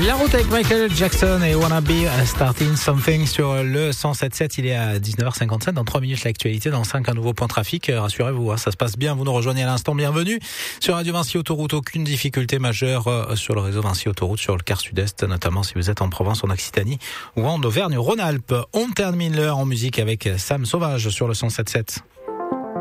La route avec Michael Jackson et Wanna Be Starting Something sur le 107.7. Il est à 19h57. Dans 3 minutes, l'actualité. Dans 5, un nouveau point trafic. Rassurez-vous, ça se passe bien. Vous nous rejoignez à l'instant. Bienvenue sur Radio Vinci Autoroute. Aucune difficulté majeure sur le réseau Vinci Autoroute, sur le quart sud-est, notamment si vous êtes en Provence, en Occitanie ou en Auvergne-Rhône-Alpes. On termine l'heure en musique avec Sam Sauvage sur le 107.7.